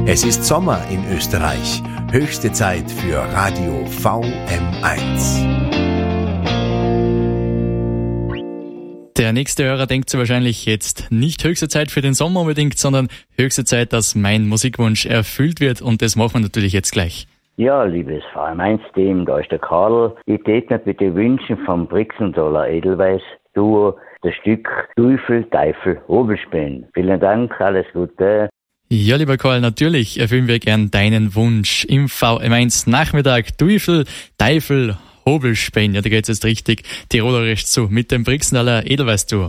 Es ist Sommer in Österreich. Höchste Zeit für Radio VM1. Der nächste Hörer denkt sich wahrscheinlich jetzt nicht höchste Zeit für den Sommer unbedingt, sondern höchste Zeit, dass mein Musikwunsch erfüllt wird, und das machen wir natürlich jetzt gleich. Ja, liebes VM1-Team, da ist der Karl. Ich tät mir bitte wünschen vom Brixendoller Edelweiß Duo das Stück Teufel, Hobelspäne. Vielen Dank, alles Gute. Ja, lieber Karl, natürlich erfüllen wir gern deinen Wunsch. Im VM1 Nachmittag Teufel, Hobelspäne. Ja, da geht's jetzt richtig tirolerisch zu mit dem Brixendoller Edelweiß Duo.